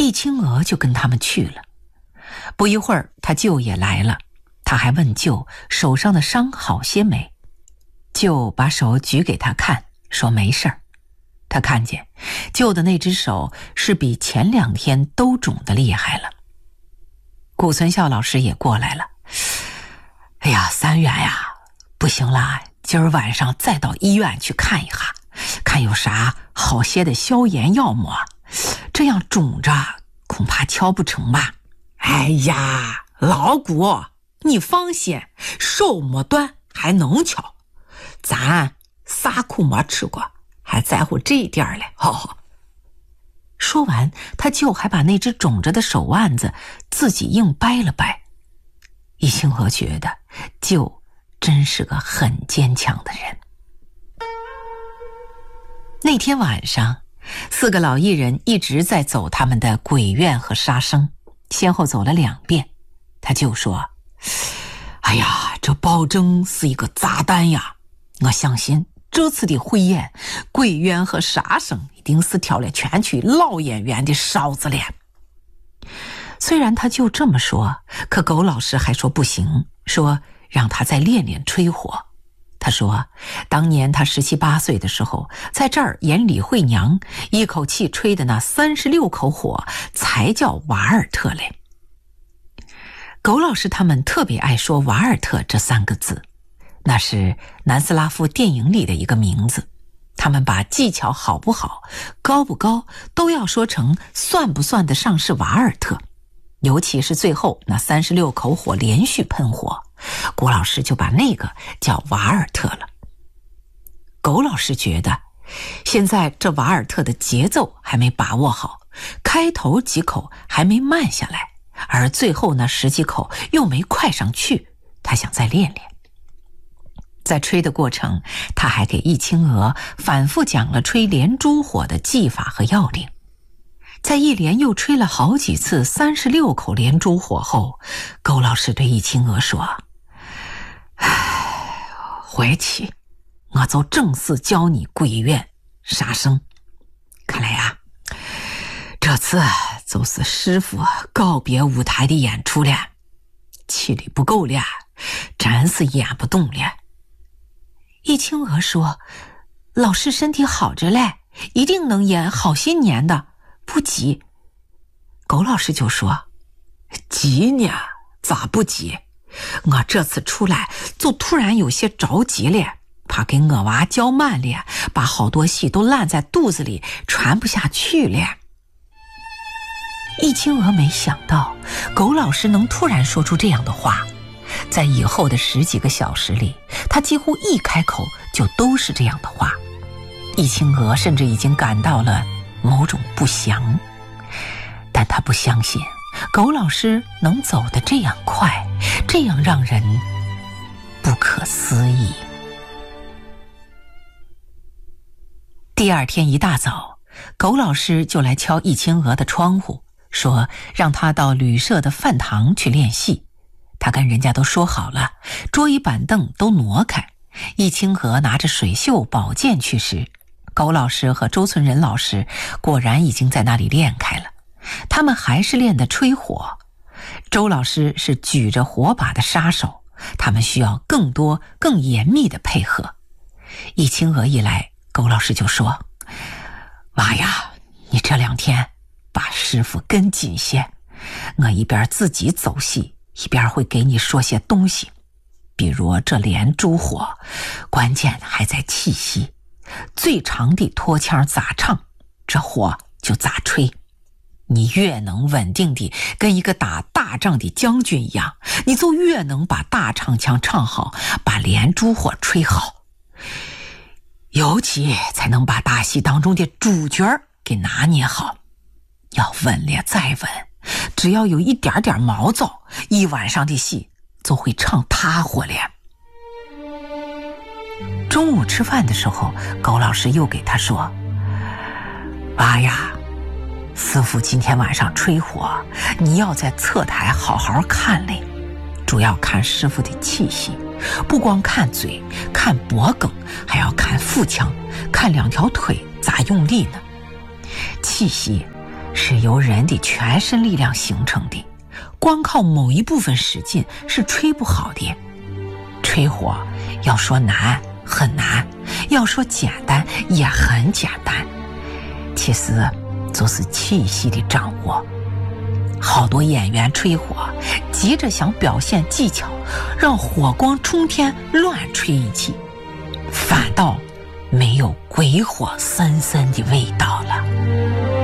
易清娥就跟他们去了。不一会儿，他舅也来了，他还问舅手上的伤好些没。舅把手举给他看，说没事儿。他看见舅的那只手是比前2天都肿得厉害了。顾存孝老师也过来了。哎呀，三元呀，不行了，今儿晚上再到医院去看一下，看有啥好些的消炎药么？这样肿着恐怕敲不成吧。哎呀，老谷，你放心，手没断还能敲，咱啥苦没吃过，还在乎这一点嘞。说完，他舅还把那只肿着的手腕子自己硬掰了掰。易清娥觉得舅真是个很坚强的人。那天晚上，4个老艺人一直在走他们的鬼院和杀生，先后走了2遍。他就说：哎呀，这保证是一个炸弹呀！我相信这次的汇演，鬼院和杀生一定是挑了全区老演员的哨子脸。虽然他就这么说，可狗老师还说不行，说让他再练练吹火。他说当年他17、18岁的时候，在这儿演李慧娘，一口气吹的那36口火才叫瓦尔特嘞。狗老师他们特别爱说瓦尔特这3个字，那是南斯拉夫电影里的一个名字。他们把技巧好不好、高不高都要说成算不算得上是瓦尔特，尤其是最后那36口火连续喷火，郭老师就把那个叫瓦尔特了。狗老师觉得现在这瓦尔特的节奏还没把握好，开头几口还没慢下来，而最后那10几口又没快上去，他想再练练。在吹的过程，他还给易清娥反复讲了吹连珠火的技法和要领。在一连又吹了好几次36口连珠火后，狗老师对易清娥说：回去我就正式教你鬼院杀生。看来呀，这次就是师傅告别舞台的演出了，气力不够了，真是演不动了。易清娥说：老师身体好着嘞，一定能演好些年的，不急。狗老师就说：急呢？咋不急？我这次出来就突然有些着急了，怕给我娃教慢了，把好多戏都烂在肚子里，传不下去了。易清娥没想到狗老师能突然说出这样的话，在以后的10几个小时里，他几乎一开口就都是这样的话。易清娥甚至已经感到了某种不祥，但他不相信狗老师能走得这样快，这样让人不可思议。第2天一大早，狗老师就来敲易清娥的窗户，说让他到旅社的饭堂去练戏。他跟人家都说好了，桌椅板凳都挪开。易清娥拿着水袖宝剑去时，狗老师和周存仁老师果然已经在那里练开了。他们还是练的吹火，周老师是举着火把的杀手，他们需要更多更严密的配合。易清娥一来，狗老师就说：娃呀，你这2天把师傅跟紧些，我一边自己走戏，一边会给你说些东西，比如这连珠火，关键还在气息，最长的拖腔咋唱，这火就咋吹。你越能稳定地跟一个打大仗的将军一样，你就越能把大唱腔唱好，把连珠火吹好，尤其才能把大戏当中的主角给拿捏好。要稳了再稳，只要有一点点毛躁，一晚上的戏就会唱塌火了。中午吃饭的时候，狗老师又给他说：娃呀，师傅今天晚上吹火，你要在侧台好好看嘞，主要看师傅的气息，不光看嘴，看脖梗，还要看腹腔，看2条腿咋用力呢。气息是由人的全身力量形成的，光靠某一部分使劲是吹不好的。吹火要说难很难，要说简单也很简单，其实就是气息的掌握。好多演员吹火急着想表现技巧，让火光冲天乱吹一气，反倒没有鬼火森森的味道了。